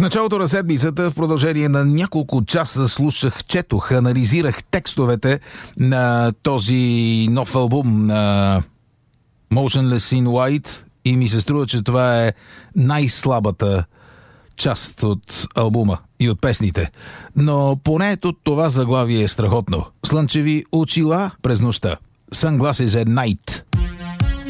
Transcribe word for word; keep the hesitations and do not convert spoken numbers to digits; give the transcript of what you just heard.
началото на седмицата, в продължение на няколко часа слушах, четох, анализирах текстовете на този нов албум на Motionless in White и ми се струва, че това е най-слабата част от албума и от песните. Но поне ето това заглавие е страхотно. Слънчеви очила през нощта. Sunglasses at Night.